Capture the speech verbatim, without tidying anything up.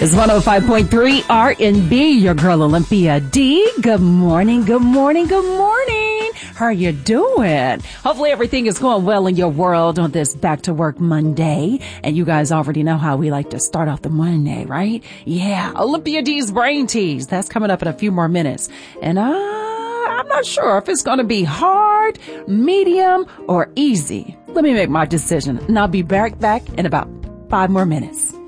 It's one oh five point three R and B, your girl Olympia D. Good morning, good morning, good morning. How are you doing? Hopefully everything is going well in your world on this back to work Monday. And you guys already know how we like to start off the Monday, right? Yeah, Olympia D's Brain Tease. That's coming up in a few more minutes. And uh, I'm not sure if it's going to be hard, medium, or easy. Let me make my decision, and I'll be back back in about five more minutes.